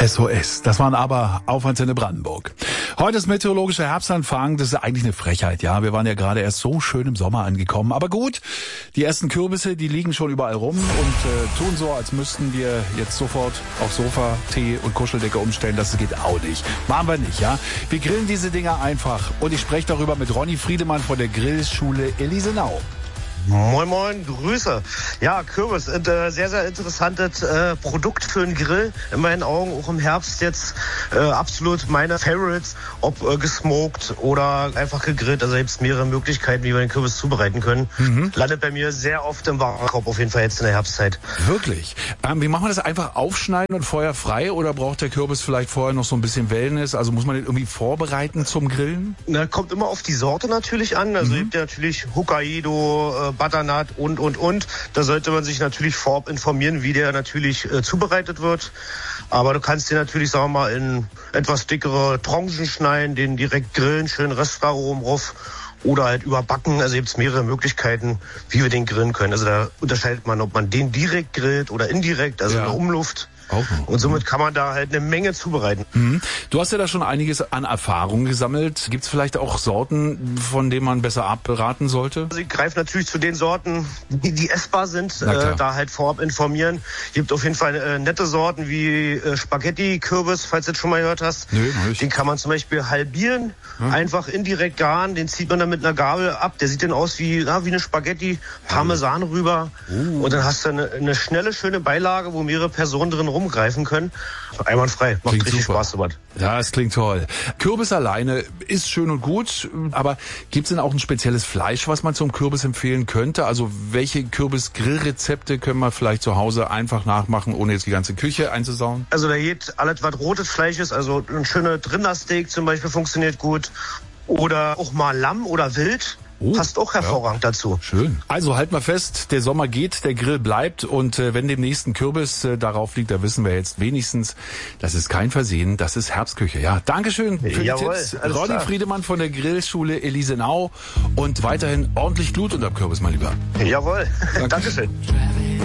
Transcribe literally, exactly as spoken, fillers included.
S O S. Das waren aber auf Antenne Brandenburg. Heute ist meteorologischer Herbstanfang. Das ist ja eigentlich eine Frechheit, ja. Wir waren ja gerade erst so schön im Sommer angekommen. Aber gut, die ersten Kürbisse, die liegen schon überall rum und äh, tun so, als müssten wir jetzt sofort auf Sofa, Tee und Kuscheldecke umstellen. Das geht auch nicht. Machen wir nicht, ja. Wir grillen diese Dinger einfach. Und ich spreche darüber mit Ronny Friedemann von der Grillschule Elisenau. Moin Moin, Grüße. Ja, Kürbis, äh, sehr, sehr interessantes äh, Produkt für einen Grill. In meinen Augen auch im Herbst jetzt äh, absolut meine Favorites, ob äh, gesmoked oder einfach gegrillt. Also gibt es mehrere Möglichkeiten, wie wir den Kürbis zubereiten können. Mhm. Landet bei mir sehr oft im Warenkorb, auf jeden Fall jetzt in der Herbstzeit. Wirklich? Ähm, wie machen wir das? Einfach aufschneiden und feuerfrei oder braucht der Kürbis vielleicht vorher noch so ein bisschen Wellness? Also muss man den irgendwie vorbereiten zum Grillen? Na, kommt immer auf die Sorte natürlich an. Also mhm. gibt ja natürlich Hokkaido, äh, Butternut und, und, und. Da sollte man sich natürlich vorab informieren, wie der natürlich äh, zubereitet wird. Aber du kannst den natürlich, sagen wir mal, in etwas dickere Tranchen schneiden, den direkt grillen, schön Restaurarom drauf oder halt überbacken. Also gibt es mehrere Möglichkeiten, wie wir den grillen können. Also da unterscheidet man, ob man den direkt grillt oder indirekt, also ja. in der Umluft. Auch. Und somit kann man da halt eine Menge zubereiten. Mhm. Du hast ja da schon einiges an Erfahrung gesammelt. Gibt es vielleicht auch Sorten, von denen man besser abraten sollte? Also ich greife natürlich zu den Sorten, die, die essbar sind, äh, da halt vorab informieren. Gibt auf jeden Fall äh, nette Sorten wie äh, Spaghetti-Kürbis, falls du das schon mal gehört hast. Nö, nicht. Den kann man zum Beispiel halbieren, hm. einfach indirekt garen, den zieht man dann mit einer Gabel ab. Der sieht dann aus wie, ja, wie eine Spaghetti, Parmesan rüber. Uh. Und dann hast du eine, eine schnelle, schöne Beilage, wo mehrere Personen drin rum greifen können. Einwandfrei. Macht klingt richtig super. Spaß dabei. Ja, es klingt toll. Kürbis alleine ist schön und gut, aber gibt es denn auch ein spezielles Fleisch, was man zum Kürbis empfehlen könnte? Also welche Kürbis-Grillrezepte können wir vielleicht zu Hause einfach nachmachen, ohne jetzt die ganze Küche einzusauen? Also da geht alles, was rotes Fleisch ist, also ein schöner Rindersteak zum Beispiel funktioniert gut. Oder auch mal Lamm oder Wild. Oh, passt auch hervorragend ja. dazu. Schön. Also halt mal fest, der Sommer geht, der Grill bleibt und äh, wenn demnächst ein Kürbis äh, darauf liegt, da wissen wir jetzt wenigstens, das ist kein Versehen, das ist Herbstküche. Ja, Dankeschön für die Jawohl, Tipps. Ronny Friedemann von der Grillschule Elisenau und weiterhin ordentlich Glut unterm Kürbis, mein Lieber. Jawohl, Dankeschön.